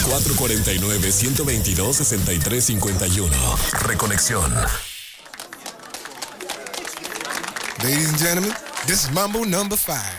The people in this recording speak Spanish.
449-122-6351. Reconexión. Ladies and gentlemen, this is Mambo number 5.